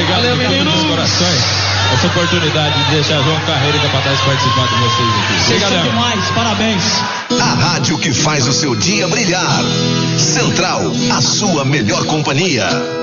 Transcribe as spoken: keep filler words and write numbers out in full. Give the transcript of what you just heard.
obrigado. Valeu, meninos. Dos corações. Essa oportunidade de deixar João Carreira e Capataz participar com vocês aqui. Vocês são demais, parabéns. A rádio que faz o seu dia brilhar. Central, a sua melhor companhia.